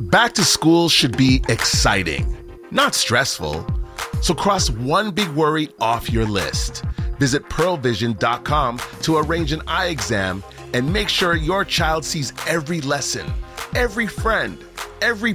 Back to school should be exciting, not stressful. So cross one big worry off your list. Visit pearlvision.com to arrange an eye exam and make sure your child sees every lesson, every friend, every